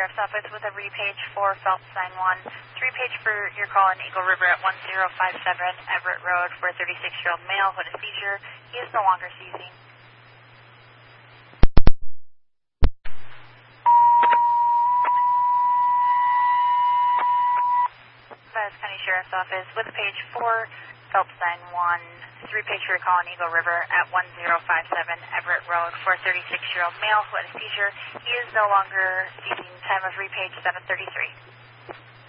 Sheriff's Office with a repage for Phelps 91. 3-page for your call in Eagle River at 1057 Everett Road for a 36-year-old male who had a seizure. He is no longer seizing. Vilas County Sheriff's Office with a page for Phelps 91. 3-page for your call in Eagle River at 1057 Everett Road for a 36-year-old male who had a seizure. He is no longer seizing. Time of repage 7:33.